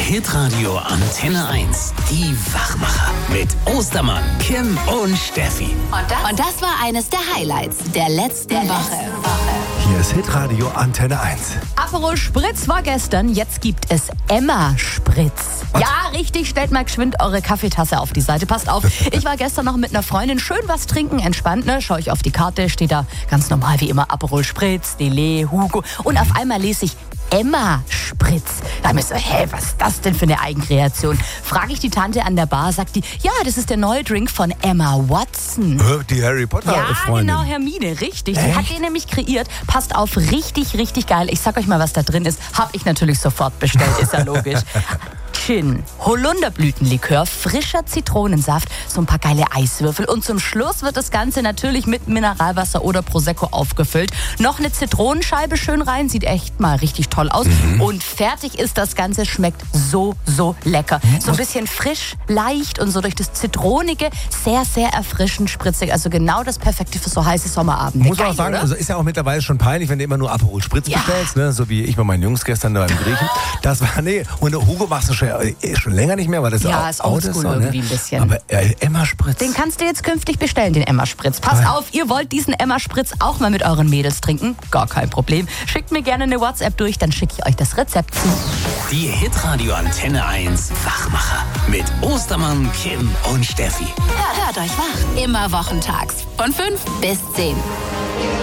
Hitradio Antenne 1. Die Wachmacher. Mit Ostermann, Kim und Steffi. Und das war eines der Highlights der letzten Woche. Hier ist Hitradio Antenne 1. Aperol Spritz war gestern, jetzt gibt es Emma Spritz. Was? Ja, richtig, stellt mal geschwind eure Kaffeetasse auf die Seite. Passt auf, ich war gestern noch mit einer Freundin schön was trinken, entspannt, ne? Schau ich auf die Karte, steht da ganz normal wie immer Aperol Spritz, Delay, Hugo. Und auf einmal lese ich Emma Spritz. Da hab ich so, was ist das denn für eine Eigenkreation? Frage ich die Tante an der Bar, sagt die, ja, das ist der neue Drink von Emma Watson. Die Harry Potter Ja, Freundin. genau, Hermine, richtig. Die hat den nämlich kreiert. Passt auf, richtig, richtig geil. Ich sag euch mal, was da drin ist. Hab ich natürlich sofort bestellt, ist ja logisch. Gin, Holunderblütenlikör, frischer Zitronensaft, so ein paar geile Eiswürfel und zum Schluss wird das Ganze natürlich mit Mineralwasser oder Prosecco aufgefüllt. Noch eine Zitronenscheibe schön rein, sieht echt mal richtig toll aus. Und fertig ist das Ganze, schmeckt so lecker. So ein bisschen frisch, leicht und so durch das Zitronige, sehr, sehr erfrischend, spritzig. Also genau das Perfekte für so heiße Sommerabende. Muss man Geil, auch sagen, oder? also ist ja auch mittlerweile schon peinlich, wenn du immer nur Aperol Spritz Ja. bestellst, ne? So wie ich bei meinen Jungs gestern da im Griechen. Das war, und Hugo machst du schon länger nicht mehr, weil das Ja, auch ist oldschool so, irgendwie ein bisschen. Aber Emma Spritz. Den kannst du jetzt künftig bestellen, den Emma Spritz. Passt auf, ihr wollt diesen Emma Spritz auch mal mit euren Mädels trinken? Gar kein Problem. Schickt mir gerne eine WhatsApp durch, dann schicke ich euch das Rezept zu. Die Hitradio Antenne 1 Wachmacher. Mit Ostermann, Kim und Steffi. Hört euch wach. Immer wochentags von 5 bis 10.